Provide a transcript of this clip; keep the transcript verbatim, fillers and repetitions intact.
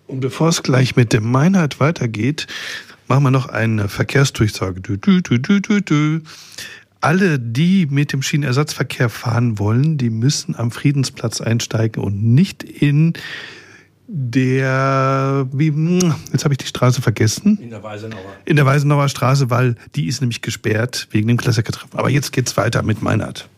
Und bevor es gleich mit dem Meinhard weitergeht, machen wir noch eine Verkehrsdurchsage. Dü, dü, dü, dü, dü, dü. Alle, die mit dem Schienenersatzverkehr fahren wollen, die müssen am Friedensplatz einsteigen und nicht in der, wie, jetzt habe ich die Straße vergessen. In der Weisenauer. In der Weisenauer Straße, weil die ist nämlich gesperrt wegen dem Klassikertreffen. Aber jetzt geht's weiter mit Meinhard.